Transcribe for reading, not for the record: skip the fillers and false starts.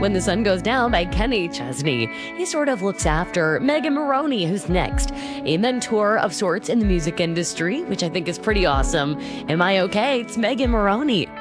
When the Sun Goes Down by Kenny Chesney. He sort of looks after Megan Moroney, who's next, a mentor of sorts in the music industry, which I think is pretty awesome. Am I okay? It's Megan Moroney.